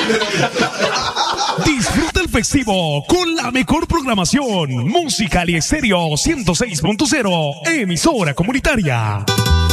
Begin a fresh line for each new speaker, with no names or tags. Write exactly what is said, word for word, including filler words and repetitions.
Disfruta el festivo con la mejor programación. Musical y Estéreo ciento seis punto cero, emisora comunitaria.